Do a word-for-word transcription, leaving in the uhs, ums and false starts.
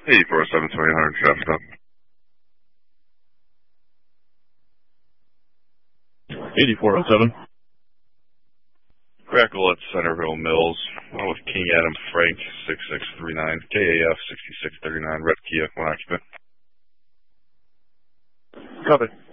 eighty-four oh seven, twenty hundred traffic stop. eighty-four oh seven. Crackle at Centerville Mills. Oh, with King Adam Frank, six six three nine. K A F, sixty-six thirty-nine. Red Kia, one occupant. Copy.